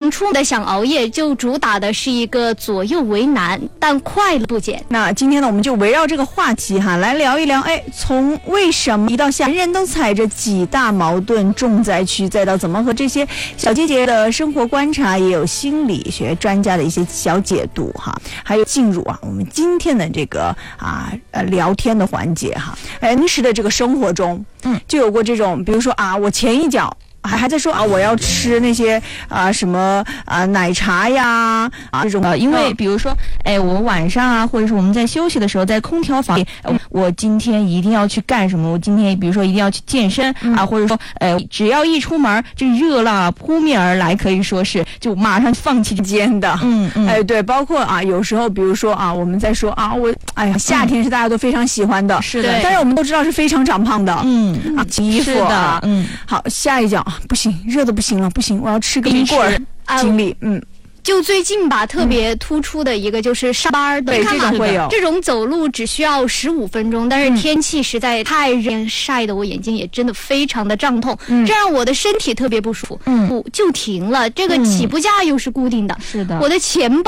想出的想熬夜，就主打的是一个左右为难，但快乐不减。 那今天呢，我们就围绕这个话题哈，来聊一聊。从为什么一到下，人人都踩着几大矛盾重灾区，再到怎么和这些小姐姐的生活观察，也有心理学专家的一些小解读哈，还有进入我们今天的这个聊天的环节哈。平时的这个生活中，就有过这种，比如说我前一脚还在说我要吃那些什么奶茶呀这种因为比如说我们晚上或者是我们在休息的时候，在空调房里，我今天一定要去干什么？我今天比如说一定要去健身或者说只要一出门，这热浪扑面而来，可以说是就马上放弃间的。 对，包括有时候比如说我们在说夏天是大家都非常喜欢的， 是的， 但是我们都知道是非常长胖的。衣服是的， 好，下一脚不行，热的不行了，不行，我要吃个冰棍儿。经历就最近吧，特别突出的一个就是上班的， 对，这种会有， 这种走路只需要15分钟，但是天气实在太热，晒得我眼睛也真的非常的胀痛，这让我的身体特别不舒服，就停了。这个起步价又是固定的， 是的， 我的钱包